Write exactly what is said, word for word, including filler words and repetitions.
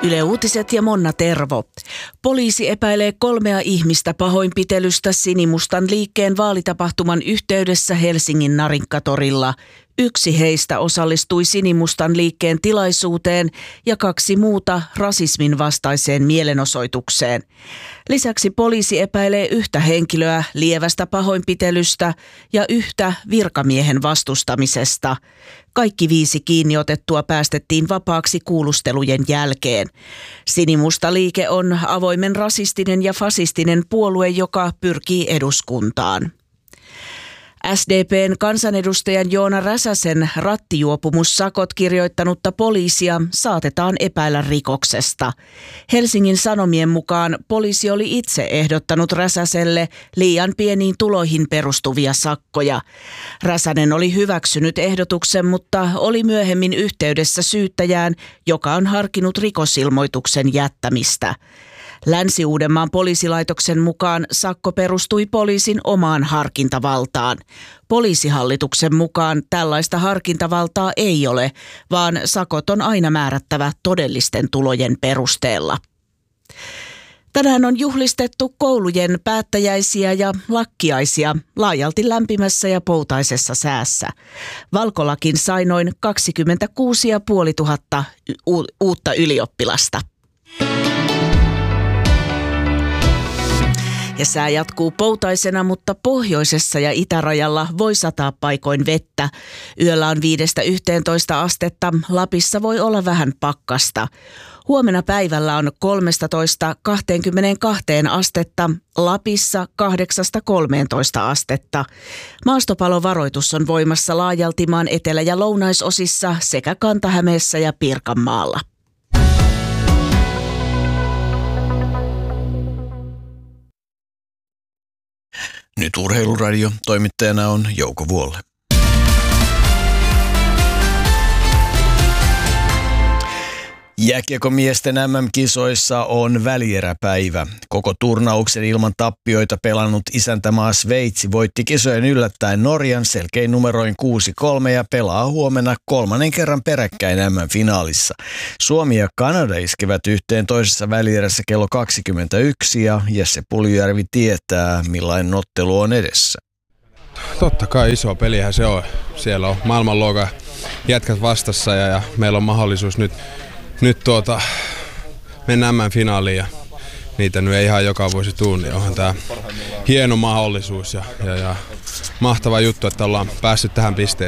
Yle Uutiset ja Monna Tervo. Poliisi epäilee kolmea ihmistä pahoinpitelystä Sinimustan liikkeen vaalitapahtuman yhteydessä Helsingin Narinkkatorilla. Yksi heistä osallistui Sinimustan liikkeen tilaisuuteen ja kaksi muuta rasismin vastaiseen mielenosoitukseen. Lisäksi poliisi epäilee yhtä henkilöä lievästä pahoinpitelystä ja yhtä virkamiehen vastustamisesta. Kaikki viisi kiinniotettua päästettiin vapaaksi kuulustelujen jälkeen. Sinimusta liike on avoimen rasistinen ja fasistinen puolue, joka pyrkii eduskuntaan. S D P:n kansanedustajan Joona Räsäsen rattijuopumussakot kirjoittanutta poliisia saatetaan epäillä rikoksesta. Helsingin Sanomien mukaan poliisi oli itse ehdottanut Räsäselle liian pieniin tuloihin perustuvia sakkoja. Räsänen oli hyväksynyt ehdotuksen, mutta oli myöhemmin yhteydessä syyttäjään, joka on harkinnut rikosilmoituksen jättämistä. Länsi-Uudenmaan poliisilaitoksen mukaan sakko perustui poliisin omaan harkintavaltaan. Poliisihallituksen mukaan tällaista harkintavaltaa ei ole, vaan sakot on aina määrättävä todellisten tulojen perusteella. Tänään on juhlistettu koulujen päättäjäisiä ja lakkiaisia laajalti lämpimässä ja poutaisessa säässä. Valkolakin sai noin kaksikymmentäkuusi tuhatta viisisataa u- uutta ylioppilasta. Ja sää jatkuu poutaisena, mutta pohjoisessa ja itärajalla voi sataa paikoin vettä. Yöllä on viidestä yhteentoista astetta, Lapissa voi olla vähän pakkasta. Huomenna päivällä on kolmetoista kaksikymmentäkaksi astetta, Lapissa kahdeksasta kolmeentoista astetta. Maastopalovaroitus on voimassa laajalti maan etelä- ja lounaisosissa sekä Kanta-Hämeessä ja Pirkanmaalla. Nyt Urheiluradio. Toimittajana on Jouko Vuolle. Jääkiekkomiesten M M-kisoissa on välieräpäivä. Koko turnauksen ilman tappioita pelannut isäntämaa Sveitsi voitti kisojen yllättäen Norjan selkein numeroin kuusi kolme ja pelaa huomenna kolmannen kerran peräkkäin M M-finaalissa. Suomi ja Kanada iskevät yhteen toisessa välierässä kello kaksikymmentäyksi ja Jesse Puljujärvi tietää, millainen ottelu on edessä. Totta kai iso pelihän se on. Siellä on maailmanluokan jätkät vastassa ja, ja meillä on mahdollisuus nyt Nyt tuota, mennään M M-finaaliin ja niitä nyt ei ihan joka vuosi tuu, niin onhan tää hieno mahdollisuus ja, ja, ja mahtava juttu, että ollaan päässyt tähän pisteeseen.